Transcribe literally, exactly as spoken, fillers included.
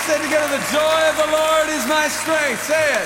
Say together, the joy of the Lord is my strength. Say it.